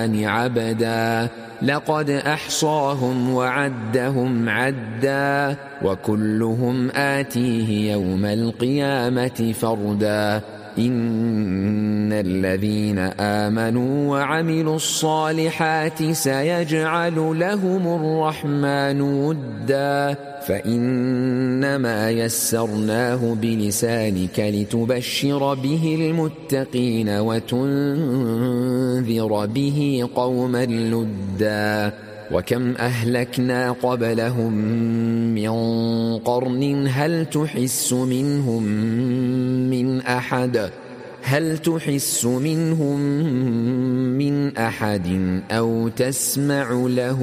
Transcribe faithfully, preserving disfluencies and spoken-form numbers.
عبدا لقد أحصاهم وعدهم عدا وكلهم آتيه يوم القيامة فردا إن الذين آمنوا وعملوا الصالحات سيجعل لهم الرحمن ودا فإنما يسرناه بلسانك لتبشر به المتقين وتنذر به قوما لدا وكم أهلكنا قبلهم من قرن هل تحس منهم من أحد هل تحس منهم من أحد أو تسمع لهم